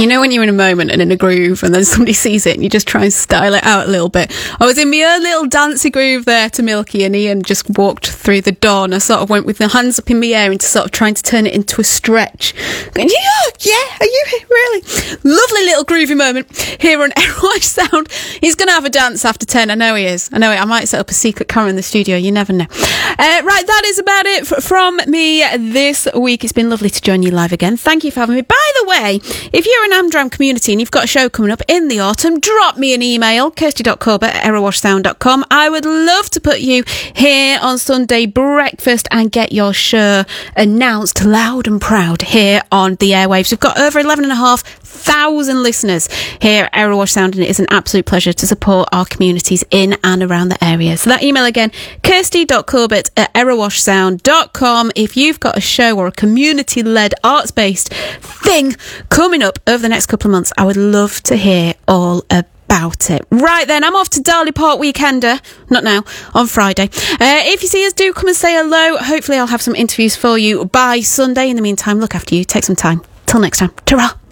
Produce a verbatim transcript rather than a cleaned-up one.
You know when you're in a moment and in a groove and then somebody sees it and you just try and style it out a little bit. I was in my own little dancey groove there to Milky, and Ian just walked through the door, and I sort of went with the hands up in the air into sort of trying to turn it into a stretch. Going, yeah, yeah, are you really? Lovely little groovy moment here on Airwash Sound. He's going to have a dance after ten. I know he is. I know it. I might set up a secret camera in the studio. You never know. Uh, right, that is about it f- from me this week. It's been lovely to join you live again. Thank you for having me. By the way, if you're an Amdram community and you've got a show coming up in the autumn, drop me an email, kirsty dot corbett at aerowashsound dot com. I would love to put you here on Sunday breakfast and get your show announced loud and proud here on the airwaves. We've got over eleven and a half thousand listeners here at Aerowash Sound, and it is an absolute pleasure to support our communities in and around the area. So that email again, kirsty dot corbett at aerowash sound dot com. If you've got a show or a community-led arts-based thing coming up over the next couple of months, I would love to hear all about it. Right then, I'm off to Darley Park Weekender, not now, on Friday. Uh, if you see us, do come and say hello. Hopefully I'll have some interviews for you by Sunday. In the meantime, look after you, take some time. Till next time, ta-ra.